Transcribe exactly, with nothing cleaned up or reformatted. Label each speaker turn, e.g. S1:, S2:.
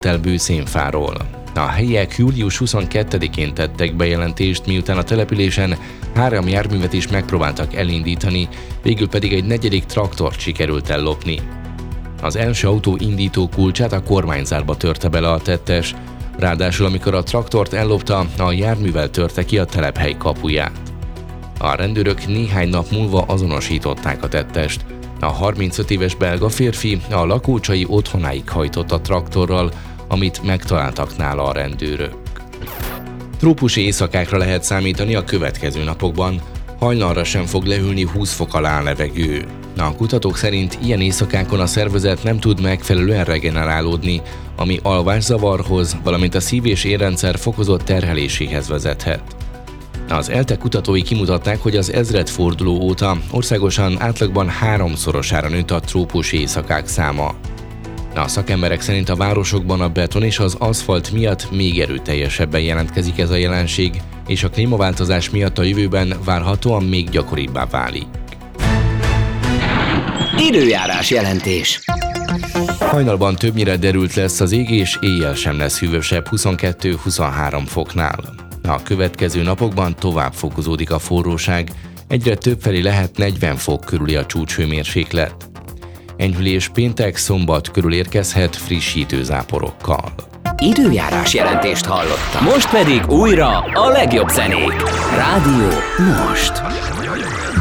S1: Bőszénfáról. A helyiek július huszonkettedikén tettek bejelentést, miután a településen három járművet is megpróbáltak elindítani, végül pedig egy negyedik traktort sikerült ellopni. Az első autó indító kulcsát a kormányzárba törte bele a tettes, ráadásul amikor a traktort ellopta, a járművel törte ki a telephely kapuját. A rendőrök néhány nap múlva azonosították a tettest. A harmincöt éves belga férfi a lakócsai otthonáig hajtott a traktorral, amit megtaláltak nála a rendőrök. Trópusi éjszakákra lehet számítani a következő napokban, hajnalra sem fog leülni húsz fok alá a levegő. A kutatók szerint ilyen éjszakákon a szervezet nem tud megfelelően regenerálódni, ami alvászavarhoz, valamint a szív- és érrendszer fokozott terheléséhez vezethet. Az ELTE kutatói kimutatták, hogy az ezredforduló óta országosan átlagban háromszorosára nőtt a trópusi éjszakák száma. A szakemberek szerint a városokban a beton és az aszfalt miatt még erőteljesebben jelentkezik ez a jelenség, és a klímaváltozás miatt a jövőben várhatóan még gyakoribbá válik.
S2: Időjárás jelentés.
S1: Hajnalban többnyire derült lesz az ég, és éjjel sem lesz hűvösebb huszonkettő-huszonhárom foknál. A következő napokban tovább fokozódik a forróság, egyre többfelé lehet negyven fok körüli a csúcshőmérséklet. Enyhülés péntek, szombat körül érkezhet frissítő záporokkal.
S2: Időjárás jelentést hallottam. Most pedig újra a legjobb zenék. Rádió most.